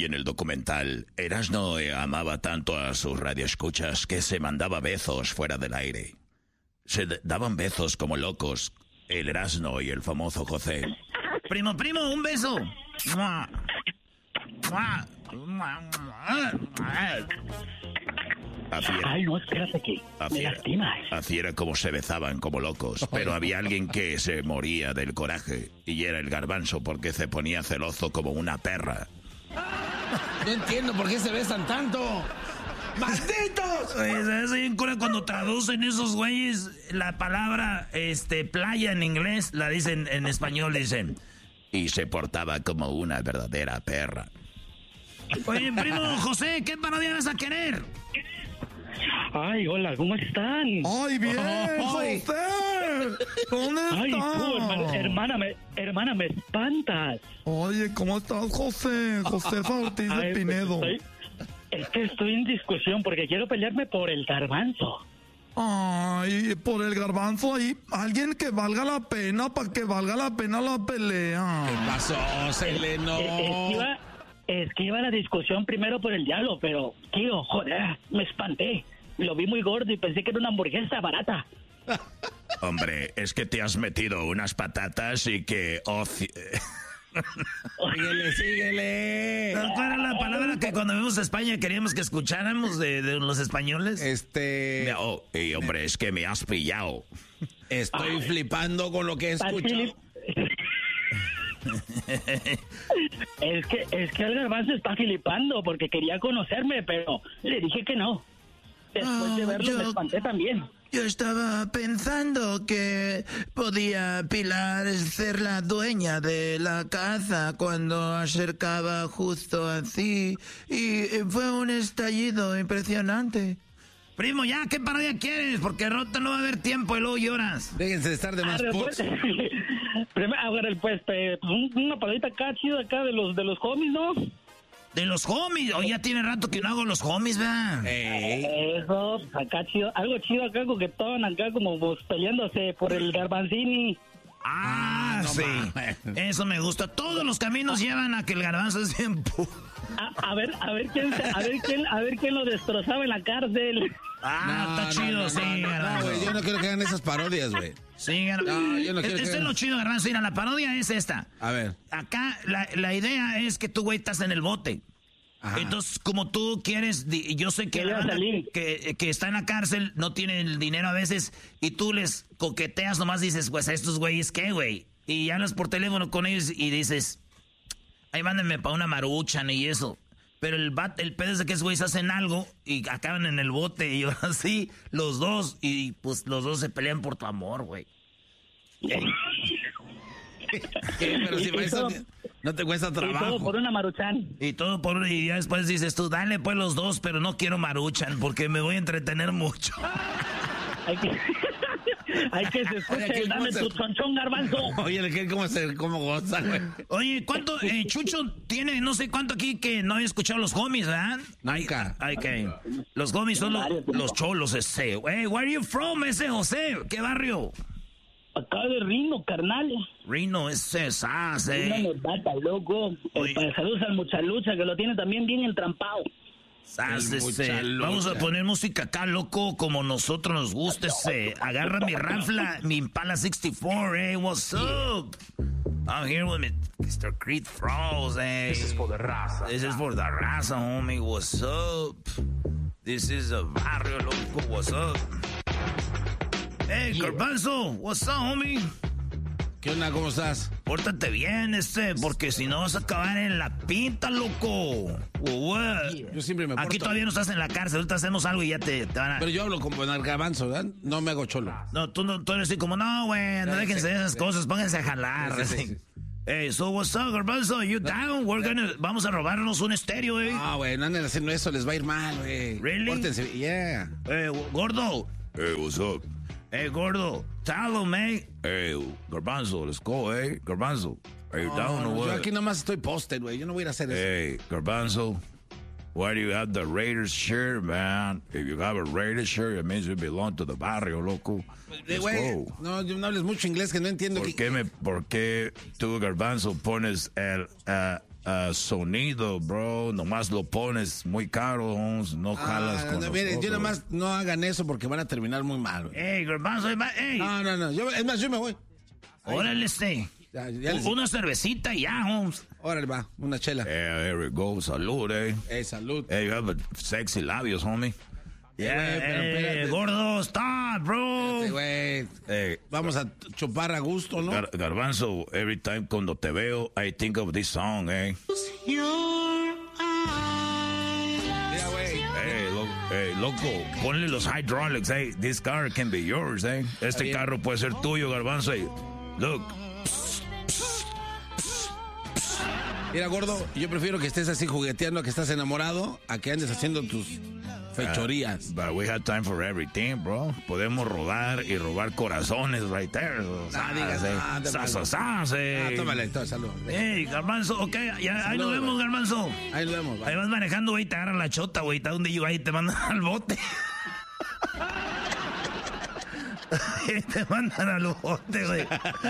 Oye, en el documental, Erasmo amaba tanto a sus radioescuchas que se mandaba besos fuera del aire. Se daban besos como locos, el Erasmo y el famoso José. Primo, un beso. Ay, no, espérate que me lastimas. Así era como se besaban como locos, pero había alguien que se moría del coraje y era el Garbanzo porque se ponía celoso como una perra. No entiendo por qué se besan tanto. ¡Malditos! ¿Sabes bien cura cuando traducen esos güeyes la palabra playa en inglés? La dicen en español, dicen. Y se portaba como una verdadera perra. Oye, primo José, ¿qué parodia vas a querer? Ay, hola, ¿cómo están? ¡Ay, bien, José! ¿Dónde estás? Ay, tú, hermana, me espantas. Oye, ¿cómo estás, José? José Ortiz de Pinedo. Es que estoy en discusión porque quiero pelearme por el Garbanzo. Ay, por el Garbanzo ahí, alguien que valga la pena, para que valga la pena la pelea. ¿Qué pasó, Seleno? Es que iba la discusión primero por el diablo, pero, tío, joder, me espanté. Lo vi muy gordo y pensé que era una hamburguesa barata. Hombre, es que te has metido unas patatas y que... Síguele. ¿Cuál era la palabra que cuando vimos a España queríamos que escucháramos de los españoles? Hombre, es que me has pillado. Estoy flipando con lo que he escuchado. Es que el Garbanzo está flipando porque quería conocerme, pero le dije que no. Después de verlo me espanté también. Yo estaba pensando que podía Pilar ser la dueña de la casa cuando acercaba justo así. Y fue un estallido impresionante. Primo, ya, ¿qué parodia quieres? Porque no va a haber tiempo y luego lloras. Déjense de estar de más pues, una parodita acá, chido acá de los homies, ¿no? De los homies. Oye, ya tiene rato que no hago los homies, ¿verdad? Eso, acá chido. Algo chido acá, coquetón, acá como peleándose por el Garbanzini. Sí. Eso me gusta. Todos los caminos llevan a que el Garbanzo es bien a ver quién lo destrozaba en la cárcel. Está chido, sí. No, güey, yo no quiero que hagan esas parodias, güey. Sí, yo no quiero es lo chido, Garbanzo. Mira, la parodia es esta. A ver. Acá la idea es que tú, güey, estás en el bote. Ajá. Entonces, como tú quieres, yo sé que que está en la cárcel, no tiene el dinero a veces, y tú les coqueteas, nomás dices, pues a estos güeyes, ¿qué, güey? Y hablas por teléfono con ellos y dices, ahí mándenme para una maruchan y eso. Pero el pedo es de que esos güeyes hacen algo y acaban en el bote y ahora sí, los dos, y pues los dos se pelean por tu amor, güey. Pero si para eso no te cuesta trabajo. Y todo por una maruchan. Y ya después dices tú, dale pues los dos, pero no quiero maruchan porque me voy a entretener mucho. Hay que se escuche, dame tu chonchón, Garbanzo. Oye, ¿cómo goza, güey? Oye, ¿cuánto? Chucho tiene no sé cuánto aquí que no había escuchado los homies, ¿verdad? Nunca. Los homies son los cholos ese. Hey, where are you from, ese José? ¿Qué barrio? Acá de Rino, carnal. Rino, ese sas, Una bata, loco. Saludos al Muchalucha, que lo tiene también bien entrampado. Vamos a poner música acá, loco, como nosotros nos gusta. Agarra mi rafla, mi Impala 64, what's up? I'm here with Mr. Creed Froze, This is for the raza. This is for the raza, homie, what's up? This is a barrio, loco, what's up? Hey, Garbanzo, what's up, homie? ¿Qué onda? ¿Cómo estás? Pórtate bien, porque si no vas a acabar en la pinta, loco. Yo siempre me porto. Aquí todavía no estás en la cárcel, ahorita hacemos algo y ya te van a... Pero yo hablo como en el Garbanzo, ¿verdad? No me hago cholo. No, tú eres así como, no, güey, no déjense de esas cosas, pónganse a jalar. Sí. Hey, so what's up, Garbanzo? You down? Vamos a robarnos un estéreo, güey. No, güey, no anden haciendo eso, les va a ir mal, güey. Really? Pórtense, yeah. Hey, gordo. Hey, what's up? Hey, gordo. Talo, mate. Hey, Garbanzo, let's go, hey. Garbanzo, are you down or what? Yo aquí nomás estoy posted, güey. Yo no voy a ir a hacer eso. Hey, Garbanzo, why do you have the Raiders shirt, man? If you have a Raiders shirt, it means you belong to the barrio, loco. Güey, no hables mucho inglés que no entiendo. ¿Por qué tú, Garbanzo, pones sonido, bro. Nomás lo pones muy caro, no jalas con miren, yo nomás no hagan eso porque van a terminar muy mal. Ey, Garbanzo, ey. No. Es más, yo me voy. Órale, Ya una cervecita y ya, Holmes. Órale, va, una chela. There we go. Salud, Salud. Hey, you have sexy labios, homie. Yeah, gordo, stop, bro. Vamos a chupar a gusto, ¿no? Garbanzo, every time cuando te veo, I think of this song, Mira, güey. Hey, loco, ponle los hydraulics, This car can be yours, Este carro puede ser tuyo, Garbanzo. Look. Mira, gordo, yo prefiero que estés así jugueteando a que estás enamorado a que andes haciendo tus fechorías. But we have time for everything, bro. Podemos rodar y robar corazones right there. Tómale, salud. Hey, Garbanzo, ok, ya, ahí nos vemos, Garbanzo. Ahí nos vemos. Ahí vas manejando, güey, te agarran la chota, güey, está donde yo ahí te mandan al bote. Te mandan al bote, güey.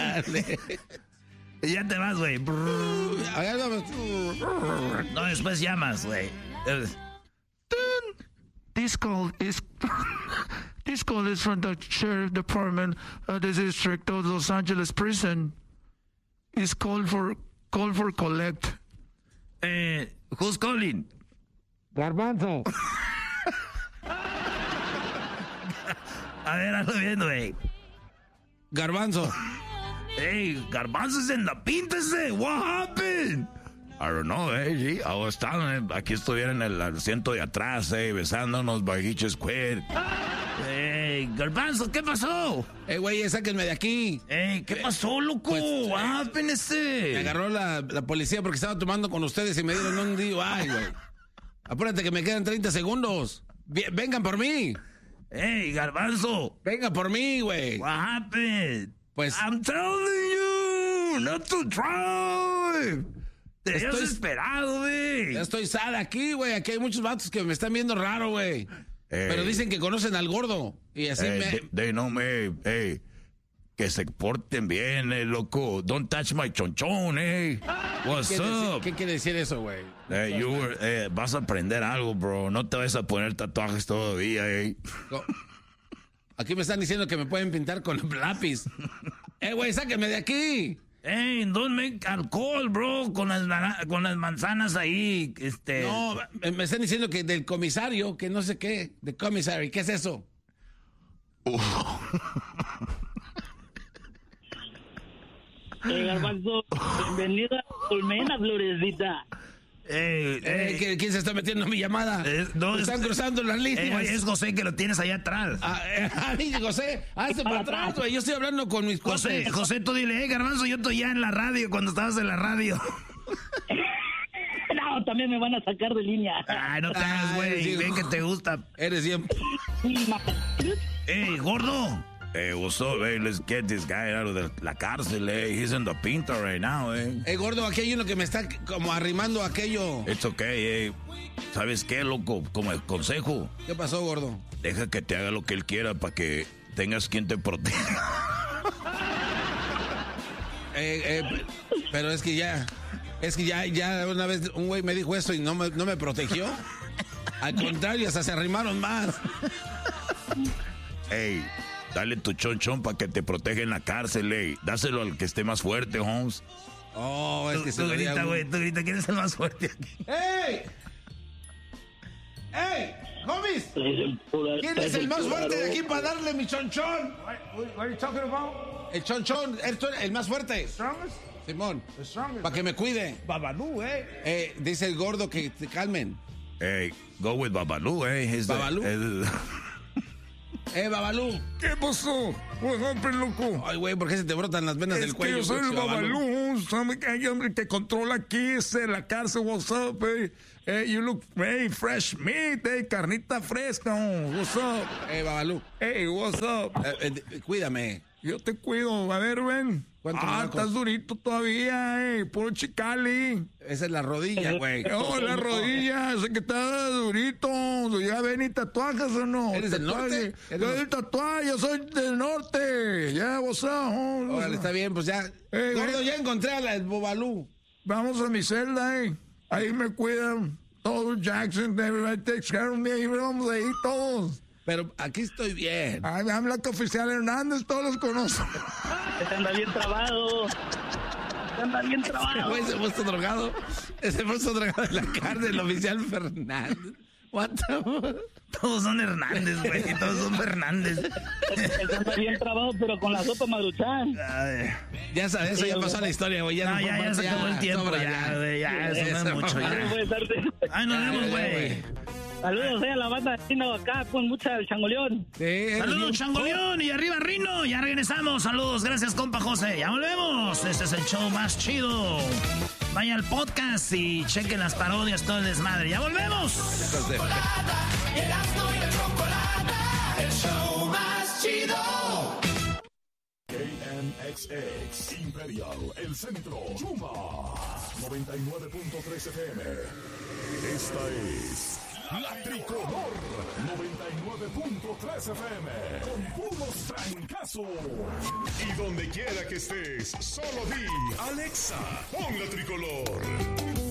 Y ya te vas, güey. No, después llamas, güey. This call is from the Sheriff Department of the District of Los Angeles Prison. It's call for collect. Who's calling? Garbanzo. A ver, ando viendo, güey. Garbanzo. Hey, Garbanzo's in the pinta, what happened? I don't know, G. Aquí estuviera en el asiento de atrás, besándonos, bajiches, queer. Hey, Garbanzo, ¿qué pasó? Güey, sáquenme de aquí. ¿Qué pasó, loco? What happened, Me agarró la policía porque estaba tomando con ustedes y me dieron un día. Ay, güey. Apúrate que me quedan 30 segundos. Vengan por mí. Hey, Garbanzo. Vengan por mí, güey. What happened? Pues... I'm telling you, not to drive. Te habías esperado, güey. Ya estoy sad aquí, güey. Aquí hay muchos vatos que me están viendo raro, güey. Pero dicen que conocen al gordo. Y así They know me, que se porten bien, loco. Don't touch my chonchón, What's up? ¿Qué quiere decir eso, güey? Vas a aprender algo, bro. No te vas a poner tatuajes todavía, No. Aquí me están diciendo que me pueden pintar con lápiz. Güey, sáquenme de aquí. Hey, don't make alcohol, bro, con las manzanas ahí, No, me están diciendo que del comisario, que no sé qué, de comisario, ¿qué es eso? Garbanzo, bienvenida a Colmena, Florecita. ¿Quién se está metiendo en mi llamada? Están cruzando las líneas. Es José que lo tienes allá atrás. José, hazte para atrás, güey. Yo estoy hablando con mis cosas. José, tú dile, Garbanzo, yo estoy ya en la radio cuando estabas en la radio. No, también me van a sacar de línea. Ay, no te hagas, güey. Ven que te gusta. Eres bien. Hey, gordo. Hey, what's up, let's get this guy out of la cárcel, He's in the pinta right now, Gordo, aquí hay uno que me está como arrimando aquello. It's okay, ¿Sabes qué, loco? Como el consejo. ¿Qué pasó, gordo? Deja que te haga lo que él quiera para que tengas quien te proteja. Pero es que ya una vez un güey me dijo eso y no me protegió. Al contrario, hasta se arrimaron más. Hey, dale tu chonchón para que te proteja en la cárcel, Dáselo al que esté más fuerte, Holmes. Oh, es que se grita, güey, tú grita, ¿quién es el más fuerte aquí? ¡Ey! ¡Homies! ¿Quién es el más fuerte de aquí para darle mi chonchón? What are you talking about? El chonchón, el más fuerte. Strongest? Simón, para que me cuide. Babalú, dice el gordo que te calmen. Hey, go with Babalú, Babalú. Babalú. ¿Qué pasó? What happened, loco? Ay, güey, ¿por qué se te brotan las venas del cuello? Yo soy el Babalú. Hay hombre que controla aquí, la cárcel. What's up, you look, fresh meat, carnita fresca. What's up? Babalú. Hey, what's up? Cuídame. Yo te cuido. A ver, ven. Estás durito todavía, puro chicali. Esa es la rodilla, güey. Oh, la rodilla, sé que está durito. Ya ven y tatuajes o no. ¿Eres del norte? Yo del tatuaje, yo soy del norte. Ya, what's up? Órale, está bien, pues ya. Gordo, ya encontré a la Babalú. vamos a mi celda, ahí me cuidan todos, Jackson, everybody takes care of me, ahí vamos ahí todos. Pero aquí estoy bien. Ay, habla que oficial Hernández, todos los conozco. Ese anda bien trabado. Güey, se puso drogado. Se puso drogado en la cárcel, el oficial Fernández. What the fuck? Todos son Hernández, güey. Todos son Fernández. Ese anda bien trabado, pero con la sopa Maruchan. Ya sabes, eso ya pasó la historia, güey. Ya se acabó el tiempo. Ya, eso no es mucho. Ya. Ay, nos vemos, güey. Saludos a la banda de Rino acá con mucha el Changoleón. Sí, saludos, Changoleón, y arriba Rino. Ya regresamos. Saludos, gracias, compa José. Ya volvemos. Este es el show más chido. Vaya al podcast y chequen las parodias, todo el desmadre. Ya volvemos. El show más chido. KNXX Imperial, el centro, Chuma 99.3 FM. Esta es La Tricolor 99.3 FM con puros trancazos. Y donde quiera que estés, solo di Alexa, pon La Tricolor.